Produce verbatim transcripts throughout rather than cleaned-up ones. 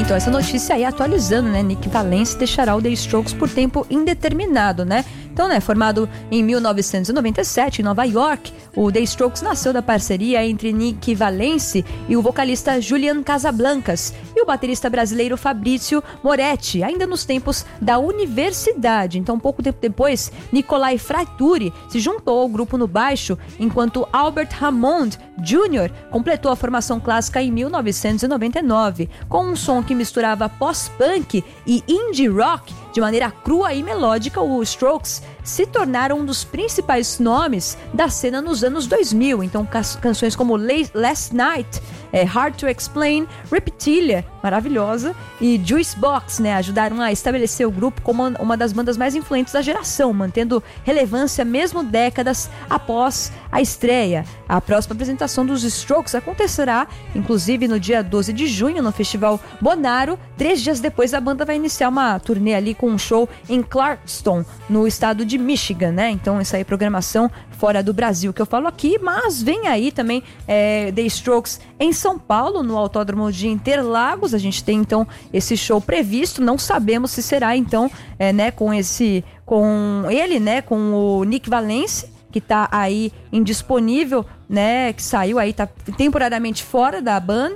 Então essa notícia aí atualizando, né? Nick Valence deixará o The Strokes por tempo indeterminado, né? Então, né, formado em mil novecentos e noventa e sete em Nova York, o The Strokes nasceu da parceria entre Nick Valence e o vocalista Julian Casablancas e o baterista brasileiro Fabrício Moretti, ainda nos tempos da universidade. Então, pouco tempo depois, Nicolai Fratturi se juntou ao grupo no baixo, enquanto Albert Hammond Júnior completou a formação clássica em mil novecentos e noventa e nove, com um som que misturava pós-punk e indie rock de maneira crua e melódica. Os Strokes se tornaram um dos principais nomes da cena nos anos dois mil. Então, canções como Last Night, é, Hard to Explain, Reptilia, maravilhosa, e Juice Box, né, ajudaram a estabelecer o grupo como uma das bandas mais influentes da geração, mantendo relevância mesmo décadas após a estreia. A próxima apresentação dos Strokes acontecerá, inclusive, no dia doze de junho, no Festival Bonnaroo. Três dias depois, a banda vai iniciar uma turnê ali com um show em Clarkston, no estado de Michigan, né? Então, essa aí é programação fora do Brasil que eu falo aqui, mas vem aí também é, The Strokes em São Paulo, no Autódromo de Interlagos. A gente tem então esse show previsto, não sabemos se será então é, né, com esse, com ele, né, com o Nick Valence, que tá aí indisponível, né, que saiu aí, tá temporariamente fora da banda.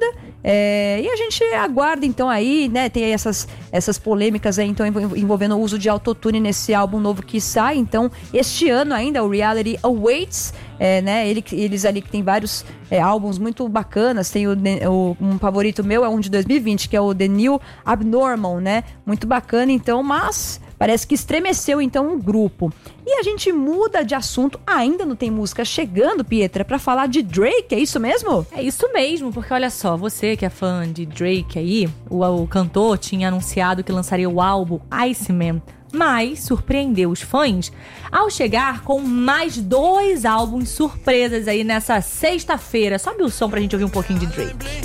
É, e a gente aguarda então aí, né, tem aí essas, essas polêmicas aí então envolvendo o uso de autotune nesse álbum novo que sai. Então este ano ainda o Reality Awaits, é, né, ele, eles ali que tem vários é, álbuns muito bacanas. Tem o, o, um favorito meu é um de dois mil e vinte, que é o The New Abnormal, né, muito bacana então, mas parece que estremeceu então o grupo. E a gente muda de assunto, ainda não tem música chegando, Pietra, pra falar de Drake, é isso mesmo? É isso mesmo, porque olha só, você que é fã de Drake aí, o, o cantor tinha anunciado que lançaria o álbum Iceman, mas surpreendeu os fãs ao chegar com mais dois álbuns surpresas aí nessa sexta-feira. Sobe o som pra gente ouvir um pouquinho de Drake.